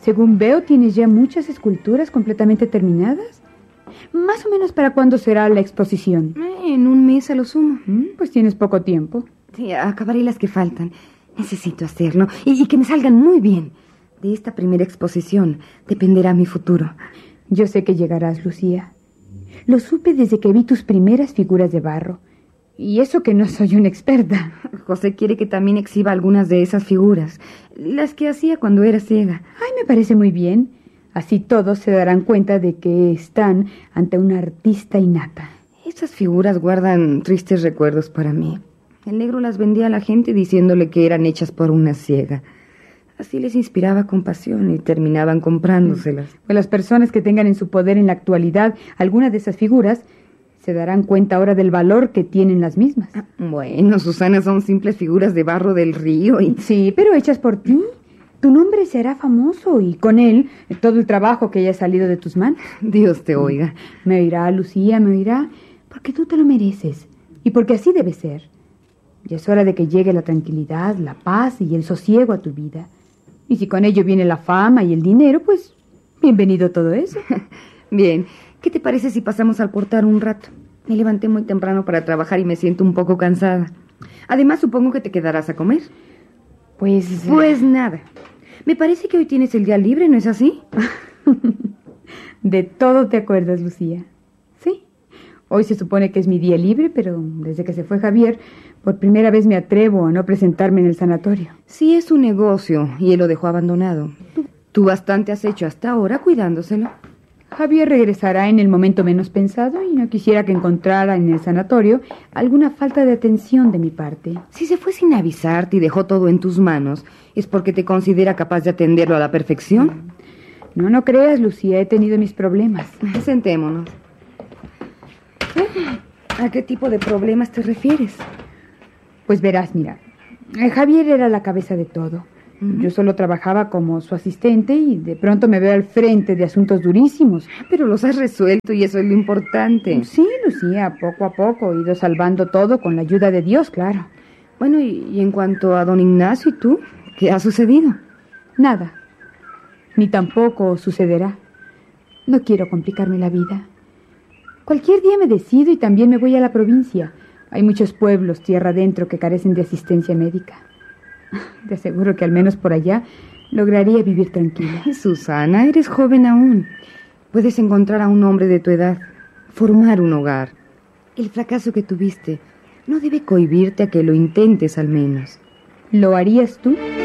Según veo, tienes ya muchas esculturas completamente terminadas. Más o menos, ¿para cuándo será la exposición? En un mes a lo sumo. Pues tienes poco tiempo. Sí, acabaré las que faltan. Necesito hacerlo y que me salgan muy bien. De esta primera exposición dependerá mi futuro. Yo sé que llegarás, Lucía. Lo supe desde que vi tus primeras figuras de barro. Y eso que no soy una experta. José quiere que también exhiba algunas de esas figuras, las que hacía cuando era ciega. Ay, me parece muy bien. Así todos se darán cuenta de que están ante una artista innata. Esas figuras guardan tristes recuerdos para mí. El negro las vendía a la gente diciéndole que eran hechas por una ciega. Así les inspiraba compasión y terminaban comprándoselas. Pues las personas que tengan en su poder en la actualidad alguna de esas figuras se darán cuenta ahora del valor que tienen las mismas. Bueno, Susana, son simples figuras de barro del río y... Sí, pero hechas por ti. Tu nombre se hará famoso y con él todo el trabajo que haya salido de tus manos. Dios te oiga. Me oirá, Lucía, me oirá, porque tú te lo mereces y porque así debe ser. Ya es hora de que llegue la tranquilidad, la paz y el sosiego a tu vida. Y si con ello viene la fama y el dinero, pues bienvenido todo eso. Bien, ¿qué te parece si pasamos al portal un rato? Me levanté muy temprano para trabajar y me siento un poco cansada. Además, supongo que te quedarás a comer. Pues nada. Me parece que hoy tienes el día libre, ¿no es así? De todo te acuerdas, Lucía. Sí. Hoy se supone que es mi día libre, pero desde que se fue Javier, por primera vez me atrevo a no presentarme en el sanatorio. Sí, es un negocio y él lo dejó abandonado. Tú bastante has hecho hasta ahora cuidándoselo. Javier regresará en el momento menos pensado y no quisiera que encontrara en el sanatorio alguna falta de atención de mi parte. Si se fue sin avisarte y dejó todo en tus manos, ¿es porque te considera capaz de atenderlo a la perfección? No creas, Lucía, he tenido mis problemas. Sentémonos. ¿A qué tipo de problemas te refieres? Pues verás, mira, Javier era la cabeza de todo. Yo solo trabajaba como su asistente y de pronto me veo al frente de asuntos durísimos. Pero los has resuelto y eso es lo importante. Sí, Lucía, poco a poco he ido salvando todo con la ayuda de Dios, claro. Bueno, y en cuanto a don Ignacio y tú, ¿qué ha sucedido? Nada, ni tampoco sucederá. No quiero complicarme la vida. Cualquier día me decido y también me voy a la provincia. Hay muchos pueblos tierra adentro que carecen de asistencia médica. Te aseguro que al menos por allá lograría vivir tranquila. Susana, eres joven aún. Puedes encontrar a un hombre de tu edad, formar un hogar. El fracaso que tuviste no debe cohibirte a que lo intentes al menos. ¿Lo harías tú?